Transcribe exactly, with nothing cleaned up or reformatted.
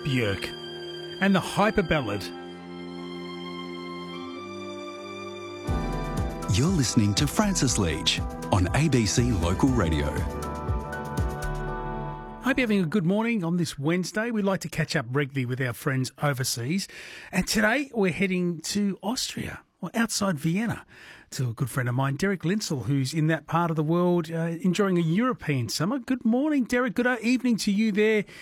Björk and the Hyper Ballad. You're listening to Francis Leach on A B C Local Radio. Hope you're having a good morning on this Wednesday. We like to catch up regularly with our friends overseas. And today we're heading to Austria, or outside Vienna, to a good friend of mine, Derek Linsell, who's in that part of the world uh, enjoying a European summer. Good morning, Derek. Good evening to you there